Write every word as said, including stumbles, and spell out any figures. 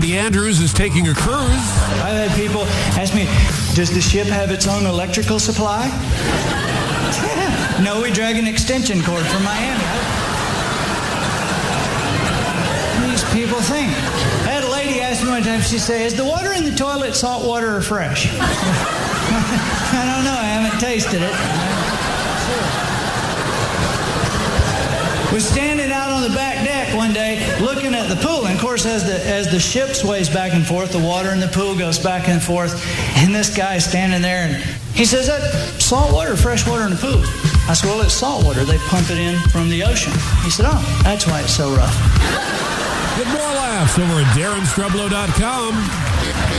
Randy Andrews is taking a cruise. I've had people ask me, does the ship have its own electrical supply? No, we drag an extension cord from Miami. These people think. I had a lady ask me one time, she said, is the water in the toilet salt water or fresh? I don't know, I haven't tasted it. Was standing out on the back deck one day looking at the pool, and of course as the as the ship sways back and forth, the water in the pool goes back and forth, and this guy's standing there and he says, that salt water or fresh water in the pool? I said, well, it's salt water. They pump it in from the ocean. He said, oh, that's why it's so rough. Get more laughs over at Darren Strublow dot com.